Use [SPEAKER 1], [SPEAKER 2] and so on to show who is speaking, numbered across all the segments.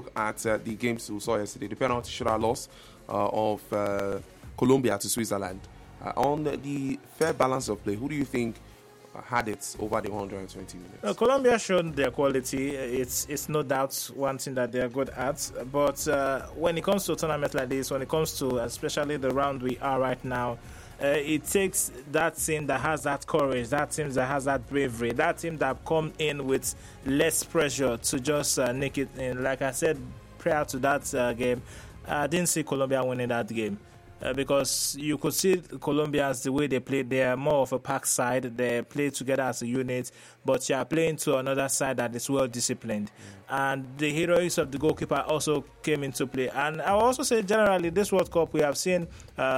[SPEAKER 1] look at the games we saw yesterday, the penalty shootout loss of Colombia to Switzerland. On the fair balance of play, who do you think had it over the 120 minutes?
[SPEAKER 2] Colombia showed their quality. It's no doubt one thing that they are good at. But when it comes to a tournament like this, when it comes to especially the round we are right now, it takes that team that has that courage, that team that has that bravery, that team that come in with less pressure to just nick it in. Like I said prior to that game, I didn't see Colombia winning that game. Because you could see Colombians, the way they play, they are more of a pack side. They play together as a unit, but you are playing to another side that is well disciplined. And the heroics of the goalkeeper also came into play. And I will also say, generally, this World Cup, we have seen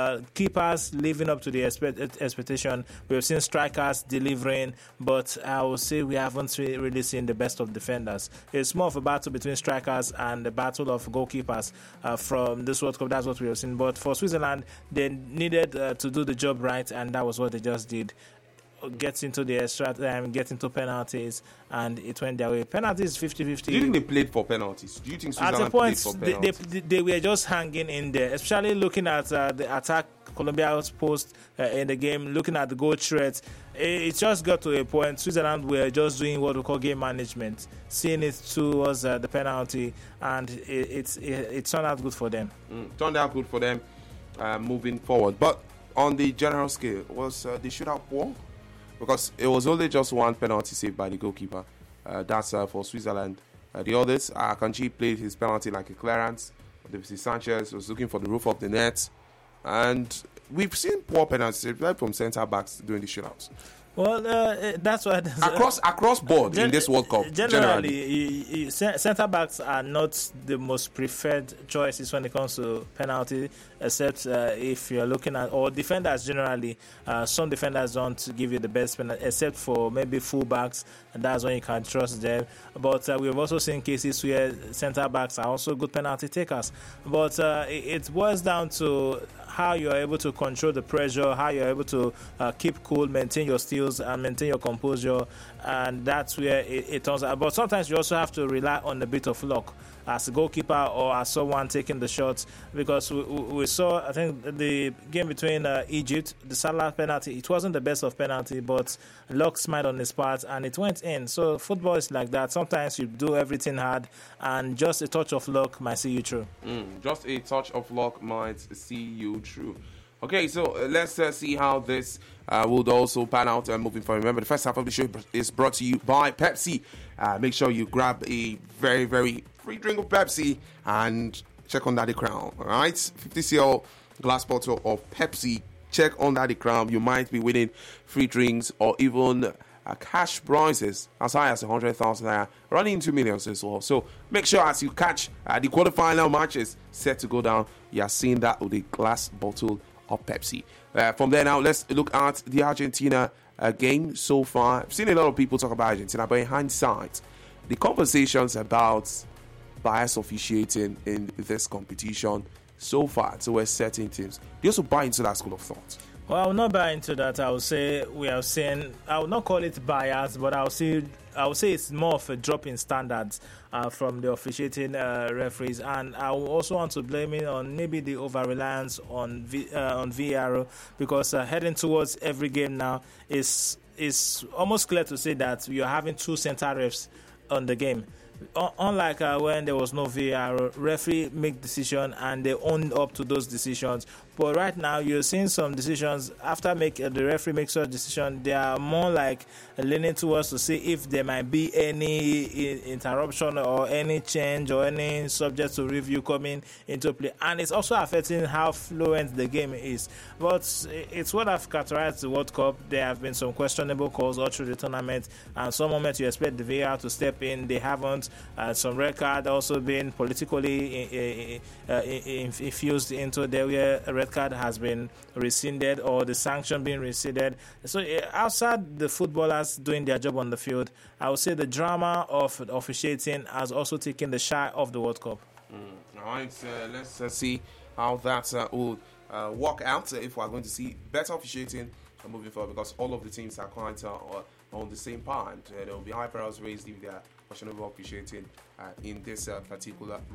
[SPEAKER 2] keepers living up to the expectation. We have seen strikers delivering, but I will say we haven't really seen the best of defenders. It's more of a battle between strikers and the battle of goalkeepers from this World Cup. That's what we have seen. But for Switzerland, they needed to do the job right, and that was what they just did. Get into the extra time, get into penalties, and it went their way. Penalties 50-50.
[SPEAKER 1] Do you think they played for penalties? Do you think Switzerland
[SPEAKER 2] at a point,
[SPEAKER 1] played for penalties?
[SPEAKER 2] they were just hanging in there, especially looking at the attack Colombia's post in the game, looking at the goal threat. It just got to a point Switzerland were just doing what we call game management, seeing it towards the penalty, and it turned out good for them.
[SPEAKER 1] Turned out good for them moving forward. But on the general scale, was the shootout poor? Because it was only just one penalty saved by the goalkeeper. That's for Switzerland. The others, Akanji played his penalty like a clearance. David Sanchez was looking for the roof of the net. And we've seen poor penalties from centre-backs during the shootouts.
[SPEAKER 2] Well, that's why
[SPEAKER 1] across board in this World Cup.
[SPEAKER 2] Generally, centre backs are not the most preferred choices when it comes to penalty, except if you're looking at, or defenders generally. Some defenders don't give you the best penalty, except for maybe fullbacks, and that's when you can trust them. But we've also seen cases where centre backs are also good penalty takers. But it boils down to how you're able to control the pressure, how you're able to keep cool, maintain your steals, and maintain your composure, and that's where it turns out. But sometimes you also have to rely on a bit of luck as a goalkeeper or as someone taking the shots, because we saw, I think, the game between Egypt, the Salah penalty, it wasn't the best of penalty, but luck smiled on his part and it went in. So football is like that. Sometimes you do everything hard and just a touch of luck might see you through.
[SPEAKER 1] Just a touch of luck might see you through. Okay, so let's see how this would also pan out moving forward. Remember, the first half of the show is brought to you by Pepsi. Make sure you grab a very, very free drink of Pepsi and check under the crown. All right, 50cl glass bottle of Pepsi. Check under the crown. You might be winning free drinks or even cash prizes as high as 100,000 naira, running into millions as well. So make sure as you catch the quarterfinal matches set to go down, you are seeing that with a glass bottle of Pepsi. From there now, let's look at the Argentina game so far. I've seen a lot of people talk about Argentina, but in hindsight, the conversations about bias officiating in this competition so far towards certain teams, they also buy into that school of thought.
[SPEAKER 2] Well, I will not buy into that. I would say we have seen, I would not call it bias, but I would say it's more of a drop in standards from the officiating referees, and I will also want to blame it on maybe the over-reliance on VAR, because heading towards every game now is almost clear to say that you're having two center refs on the game. Unlike when there was no VAR, referee make decision and they own up to those decisions. But right now, you're seeing some decisions after the referee makes such decision, they are more like leaning towards to see if there might be any interruption or any change or any subject to review coming into play. And it's also affecting how fluent the game is. But it's what I've characterized the World Cup. There have been some questionable calls all through the tournament, and some moments you expect the VAR to step in, they haven't. Some red card also being politically infused into there, where a red card has been rescinded or the sanction being rescinded. So outside the footballers doing their job on the field, I would say the drama of officiating has also taken the shine of the World Cup.
[SPEAKER 1] All right, let's see how that will work out, if we're going to see better officiating moving forward, because all of the teams are quite on the same part. There will be eyebrows raised if they are questionable officiating in this particular